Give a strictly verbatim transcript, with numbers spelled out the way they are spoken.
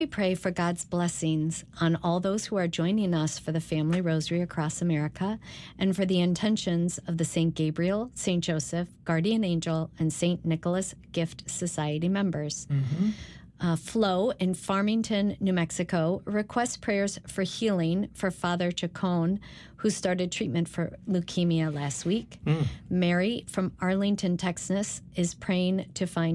We pray for God's blessings on all those who are joining us for the Family Rosary across America and for the intentions of the Saint Gabriel, Saint Joseph, Guardian Angel, and Saint Nicholas Gift Society members. Mm-hmm. Uh, Flo in Farmington, New Mexico, requests prayers for healing for Father Chacon, who started treatment for leukemia last week. Mm. Mary from Arlington, Texas, is praying to find